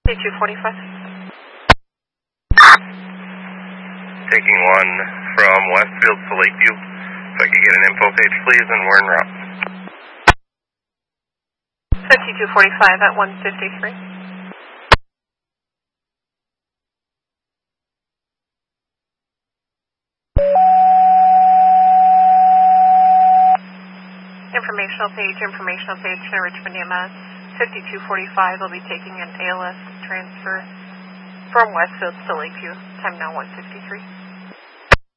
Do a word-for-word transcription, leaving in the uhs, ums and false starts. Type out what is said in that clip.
two forty-five. Taking one from Westfield to Lakeview. If I could get an info page, please, and we're en route. fifty-two forty-five at one fifty-three. Informational page, informational page to Richmond E M S. fifty-two forty-five will be taking an A L S transfer from Westfield to Lakeview. Time now one fifty-three.